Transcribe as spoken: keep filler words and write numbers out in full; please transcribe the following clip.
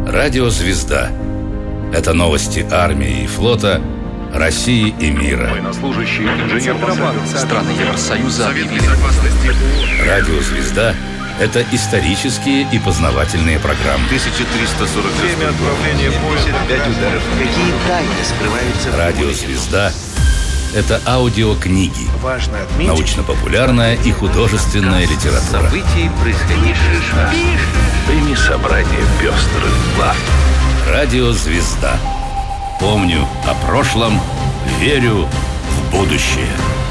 Радиозвезда. Это новости армии и флота, России и мира. Военнослужащий, инженер страны Евросоюза объявили. Радиозвезда – это исторические и познавательные программы. тысяча триста сорок Время отправления поезда. пять ударов. Какие тайны скрываются в Радиозвезда – это аудиокниги, Важно отметить, научно-популярная и художественная литература. Событий, происходивших на Прими собрание пестрых глав. Радиозвезда. Помню о прошлом, верю в будущее.